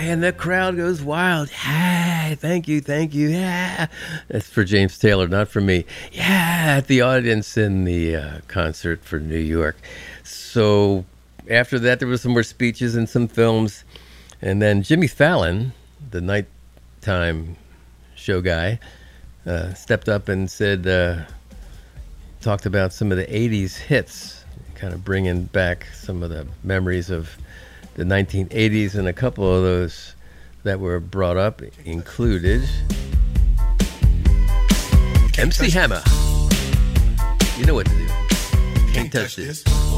and the crowd goes wild. Yeah, thank you. Yeah, that's for James Taylor, not for me. Yeah, at the audience in the concert for New York. So after that, there were some more speeches and some films, and then Jimmy Fallon, the nighttime show guy, stepped up and said, talked about some of the 80s hits, kind of bringing back some of the memories of the 1980s, and a couple of those that were brought up included MC Hammer. You know what to do. Can't touch this.